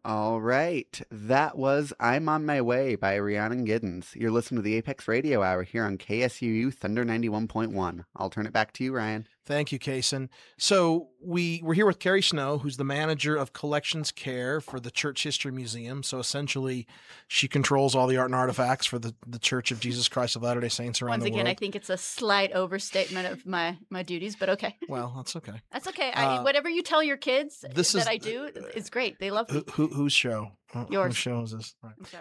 All right. That was I'm on My Way by Rhiannon Giddens. You're listening to the Apex Radio Hour here on KSUU Thunder 91.1. I'll turn it back to you, Ryan. Thank you, Kason. So we're here with Carrie Snow, who's the manager of collections care for the Church History Museum. So essentially, she controls all the art and artifacts for the Church of Jesus Christ of Latter-day Saints around Once the again, world. I think it's a slight overstatement of my duties, but okay. Well, that's okay. That's okay. Whatever you tell your kids this is- I do, it's great. They love me. Whose show? Yours. Whose show is this? Right. I'm sorry.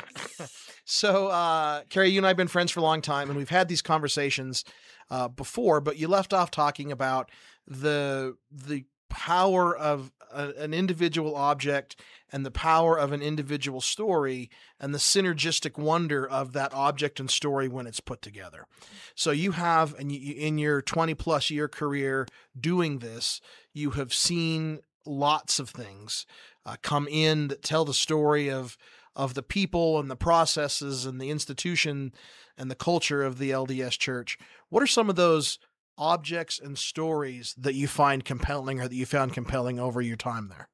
So, Carrie, you and I have been friends for a long time, and we've had these conversations before, but you left off talking about the power of an individual object and the power of an individual story and the synergistic wonder of that object and story when it's put together. So you have, and in your 20 plus year career doing this, you have seen lots of things come in that tell the story of the people and the processes and the institution and the culture of the LDS Church. What are some of those objects and stories that you find compelling or that you found compelling over your time there?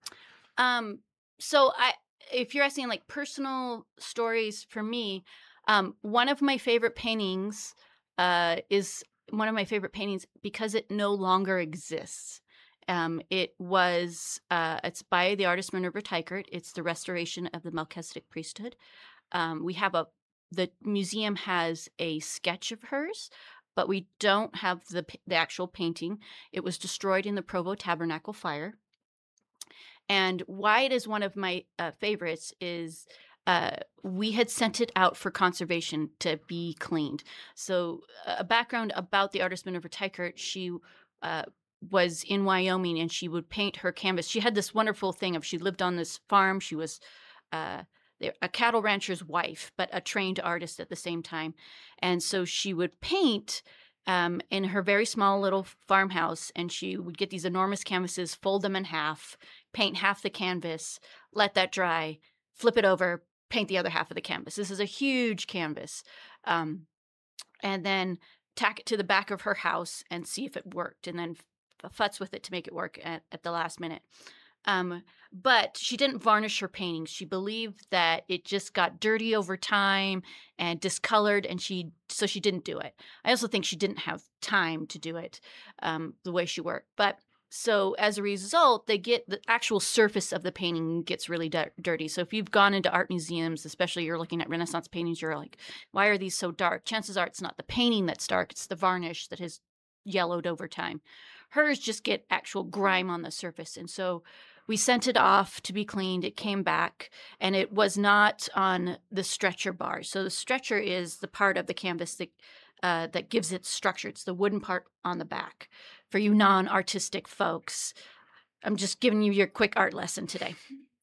If you're asking like personal stories for me, one of my favorite paintings is one of my favorite paintings because it no longer exists. It's by the artist Minerva Teichert. It's the restoration of the Melchizedek priesthood. The museum has a sketch of hers, but we don't have the actual painting. It was destroyed in the Provo Tabernacle fire. And why it is one of my favorites is we had sent it out for conservation to be cleaned. So a background about the artist Minerva Teichert, she was in Wyoming and she would paint her canvas. She had this wonderful thing of she lived on this farm. She was a cattle rancher's wife, but a trained artist at the same time. And so she would paint in her very small little farmhouse, and she would get these enormous canvases, fold them in half, paint half the canvas, let that dry, flip it over, paint the other half of the canvas. This is a huge canvas. And then tack it to the back of her house and see if it worked, and then futz with it to make it work at the last minute. But she didn't varnish her paintings. She believed that it just got dirty over time and discolored, and so she didn't do it. I also think she didn't have time to do it the way she worked. But so as a result, the actual surface of the painting gets really dirty. So if you've gone into art museums, especially you're looking at Renaissance paintings, you're like, why are these so dark? Chances are it's not the painting that's dark, it's the varnish that has yellowed over time. Hers just get actual grime on the surface. And so we sent it off to be cleaned. It came back, and it was not on the stretcher bar. So the stretcher is the part of the canvas that gives it structure. It's the wooden part on the back. For you non-artistic folks, I'm just giving you your quick art lesson today.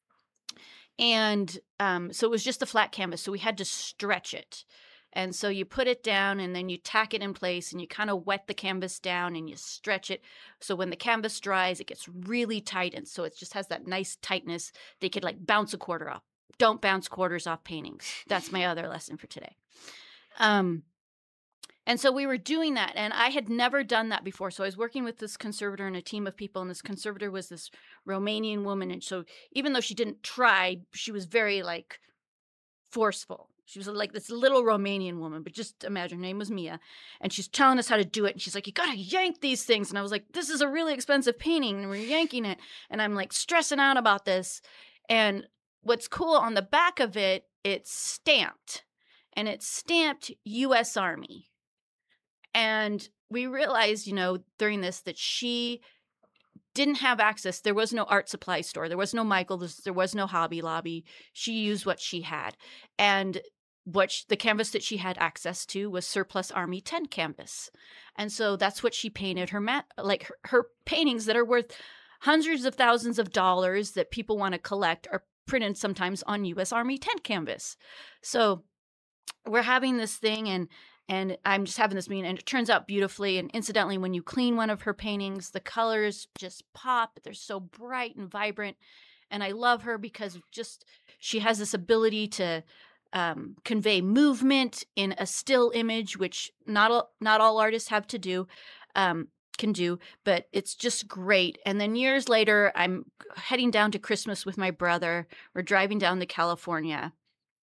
And so it was just a flat canvas, so we had to stretch it. And so you put it down and then you tack it in place and you kind of wet the canvas down and you stretch it. So when the canvas dries, it gets really tight. And so it just has that nice tightness. They could like bounce a quarter off. Don't bounce quarters off paintings. That's my other lesson for today. And so we were doing that, and I had never done that before. So I was working with this conservator and a team of people, and this conservator was this Romanian woman. And so even though she didn't try, she was very like forceful. She was like this little Romanian woman, but just imagine, her name was Mia, and she's telling us how to do it. And she's like, you got to yank these things. And I was like, this is a really expensive painting, and we're yanking it. And I'm like stressing out about this. And what's cool on the back of it, it's stamped, and it's stamped U.S. Army. And we realized, during this that she didn't have access. There was no art supply store. There was no Michael's. There was no Hobby Lobby. She used what she had. And the canvas that she had access to was surplus Army tent canvas. And so that's what she painted her paintings that are worth hundreds of thousands of dollars that people want to collect are printed sometimes on U.S. Army tent canvas. So we're having this thing, and I'm just having this meeting, and it turns out beautifully. And incidentally, when you clean one of her paintings, the colors just pop. They're so bright and vibrant. And I love her because she has this ability to convey movement in a still image, which not all artists have to do. can do, but it's just great. And then years later, I'm heading down to Christmas with my brother. We're driving down to California,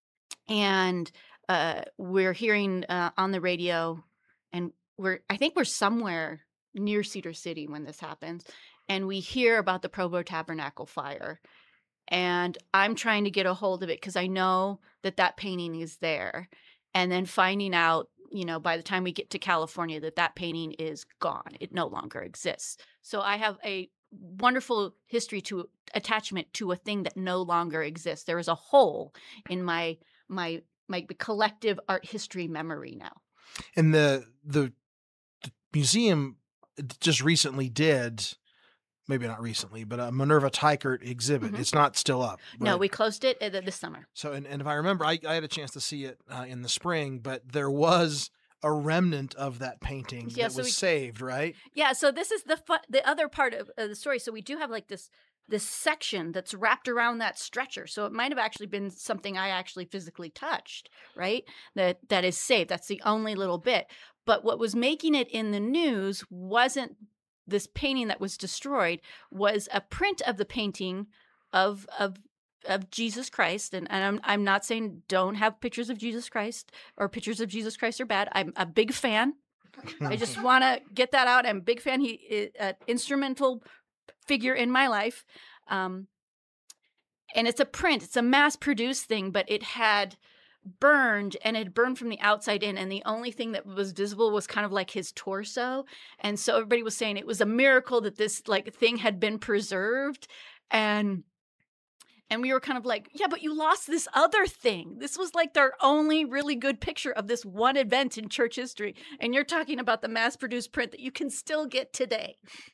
and we're hearing on the radio, and I think we're somewhere near Cedar City when this happens, and we hear about the Provo Tabernacle fire. And I'm trying to get a hold of it because I know that painting is there. And then finding out, by the time we get to California, that painting is gone. It no longer exists. So I have a wonderful attachment to a thing that no longer exists. There is a hole in my collective art history memory now. And the museum just recently did, maybe not recently, but a Minerva Teichert exhibit. Mhm. It's not still up. No, right? we closed it this summer. So, and if I remember, I had a chance to see it in the spring, but there was a remnant of that painting Yeah, that so was saved, right? Yeah, so this is the other part of the story. So we do have like this section that's wrapped around that stretcher. So it might have actually been something I actually physically touched, right? That is saved. That's the only little bit. But what was making it in the news wasn't this painting that was destroyed, was a print of the painting of Jesus Christ. And I'm not saying don't have pictures of Jesus Christ or pictures of Jesus Christ are bad. I'm a big fan. I just want to get that out. I'm a big fan. He is an instrumental figure in my life. And it's a print. It's a mass-produced thing, but it had burned, and it had burned from the outside in, and the only thing that was visible was kind of like his torso. And so everybody was saying it was a miracle that this like thing had been preserved. And we were kind of like, yeah, but you lost this other thing. This was like their only really good picture of this one event in church history. And you're talking about the mass-produced print that you can still get today.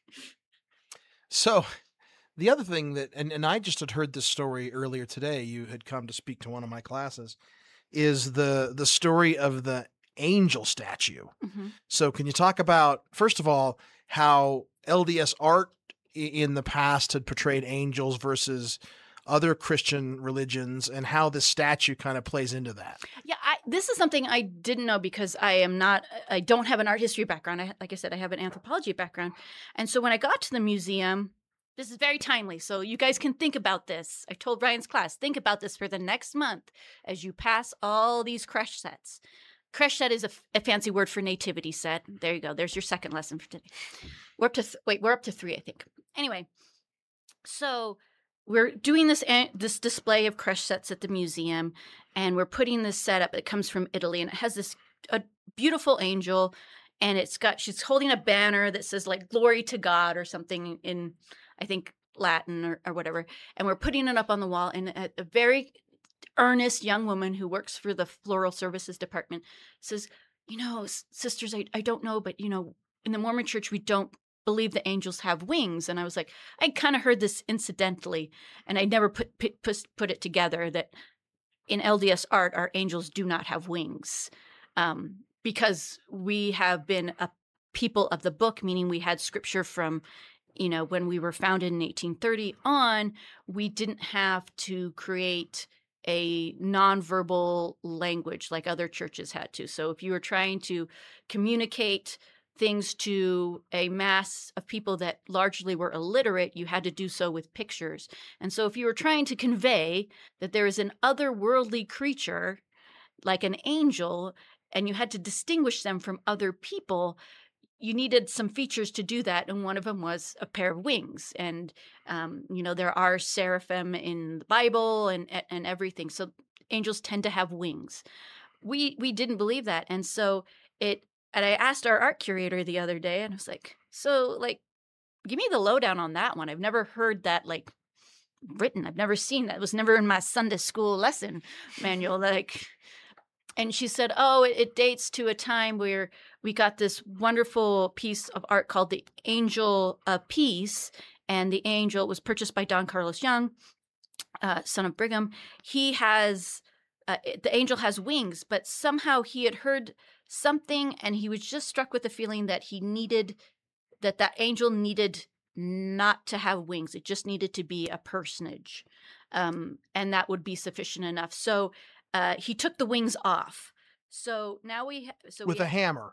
So the other thing that, and I just had heard this story earlier today, you had come to speak to one of my classes, is the story of the angel statue. Mm-hmm. So can you talk about, first of all, how LDS art in the past had portrayed angels versus other Christian religions, and how this statue kind of plays into that? Yeah, this is something I didn't know because I don't have an art history background. Like I said, I have an anthropology background. And so when I got to the museum, this is very timely, so you guys can think about this. I told Ryan's class, think about this for the next month as you pass all these creche sets. Creche set is a fancy word for nativity set. There you go. There's your second lesson for today. We're up to 3, I think. Anyway, so we're doing this display of creche sets at the museum, and we're putting this set up. It comes from Italy, and it has a beautiful angel, and she's holding a banner that says like "Glory to God" or something in, I think, Latin or whatever. And we're putting it up on the wall, and a very earnest young woman who works for the floral services department says, sisters, I don't know, but in the Mormon church, we don't believe the angels have wings. And I was like, I kind of heard this incidentally, and I never put it together that in LDS art, our angels do not have wings, because we have been a people of the book, meaning we had scripture from, when we were founded in 1830 on. We didn't have to create a nonverbal language like other churches had to. So if you were trying to communicate things to a mass of people that largely were illiterate, you had to do so with pictures. And so if you were trying to convey that there is an otherworldly creature like an angel, and you had to distinguish them from other people, you needed some features to do that, and one of them was a pair of wings. And there are seraphim in the Bible and everything, so angels tend to have wings. We didn't believe that, and so and I asked our art curator the other day, and I was like, so, give me the lowdown on that one. I've never heard that, written. I've never seen that. It was never in my Sunday school lesson manual. And she said, oh, it dates to a time where we got this wonderful piece of art called the Angel Piece, and the angel was purchased by Don Carlos Young, son of Brigham. He has, the angel has wings, but somehow he had heard something, and he was just struck with the feeling that that angel needed not to have wings. It just needed to be a personage, and that would be sufficient enough. So he took the wings off. So now with a hammer.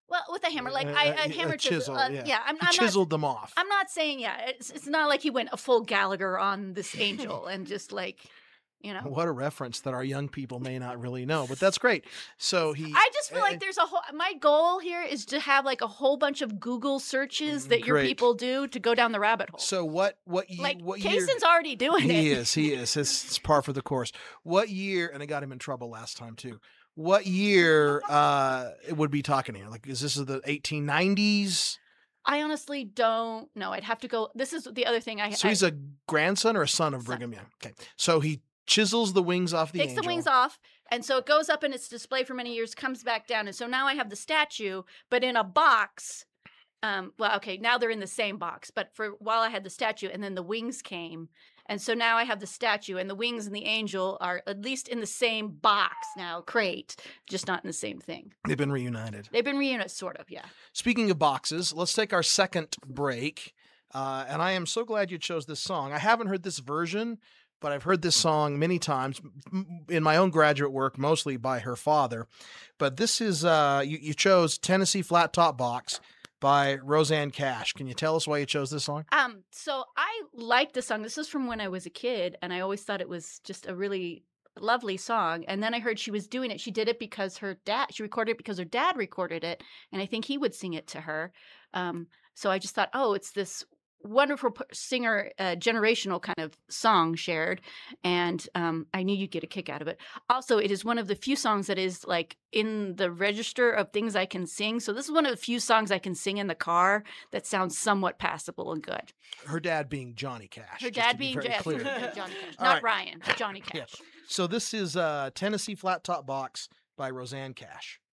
Well, with a hammer, like A- a a hammer chisel, yeah. yeah, He chiseled them off. I'm not saying, yeah, it's not like he went a full Gallagher on this angel and just like, you know. What a reference that our young people may not really know, but that's great. So I just feel like there's a whole. My goal here is to have like a whole bunch of Google searches that your Great. people do to go down the rabbit hole. So what Like what year? Kaysen's already doing it. He is. It's par for the course. What year? And I got him in trouble last time too. What year it would be talking here? Like, is this the 1890s? I honestly don't know. I'd have to go. This is the other thing. So he's a grandson or a son of Son. Brigham Young. Okay. So he chisels the wings off the takes angel. the wings off, and so it goes up in its display for many years, comes back down, and so now I have the statue, but in a box. Well, okay, now they're in the same box, but for a while I had the statue, and then the wings came, and so now I have the statue, and the wings and the angel are at least in the same box now, crate, just not in the same thing. They've been reunited. They've been reunited, sort of, yeah. Speaking of boxes, let's take our second break. And I am so glad you chose this song. I haven't heard this version, but I've heard this song many times in my own graduate work, mostly by her father. But this is, you chose Tennessee Flat Top Box by Roseanne Cash. Can you tell us why you chose this song? So I like the song. This is from when I was a kid, and I always thought it was just a really lovely song. And then I heard she was doing it. She did it because she recorded it because her dad recorded it, and I think he would sing it to her. So I just thought, oh, it's this wonderful singer, generational kind of song shared, and I knew you'd get a kick out of it. Also, it is one of the few songs that is like in the register of things I can sing. So this is one of the few songs I can sing in the car that sounds somewhat passable and good. Her dad being Johnny Cash. Her just to dad be being very clear. Johnny Cash, All not right. Ryan, Johnny Cash. Yeah. So this is Tennessee Flat Top Box by Roseanne Cash.